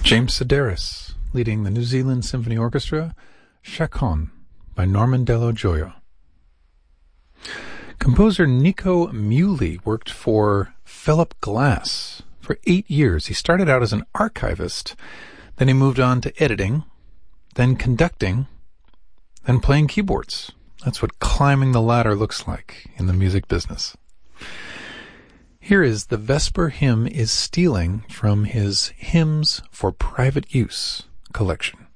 James Sedaris, leading the New Zealand Symphony Orchestra, Chaconne by Norman Dello Gioia. Composer Nico Muhly worked for Philip Glass for 8 years. He started out as an archivist, then he moved on to editing, then conducting, then playing keyboards. That's what climbing the ladder looks like in the music business. Here is The Vesper Hymn is Stealing from his Hymns for Private Use collection.